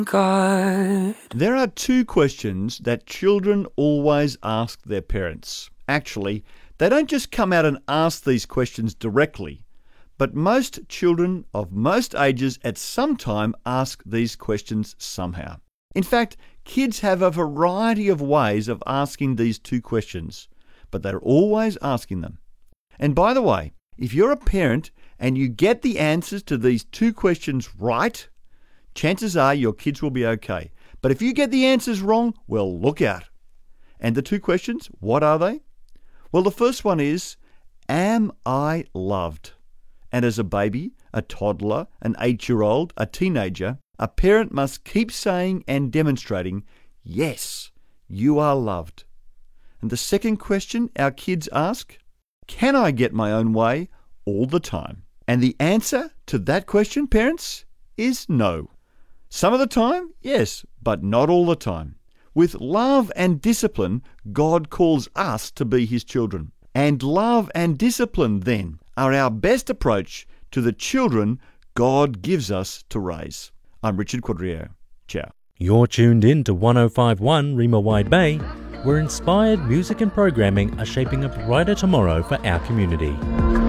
God. There are two questions that children always ask their parents. Actually, they don't just come out and ask these questions directly, but most children of most ages at some time ask these questions somehow. In fact, kids have a variety of ways of asking these two questions, but they're always asking them. And by the way, if you're a parent and you get the answers to these two questions right, chances are your kids will be okay. But if you get the answers wrong, well, look out. And the two questions, what are they? Well, the first one is, am I loved? And as a baby, a toddler, an 8-year-old, a teenager, a parent must keep saying and demonstrating, yes, you are loved. And the second question our kids ask, can I get my own way all the time? And the answer to that question, parents, is no. Some of the time, yes, but not all the time. With love and discipline, God calls us to be his children. And love and discipline, then, are our best approach to the children God gives us to raise. I'm Richard Quadrio. Ciao. You're tuned in to 105.1 Rima Wide Bay, where inspired music and programming are shaping a brighter tomorrow for our community.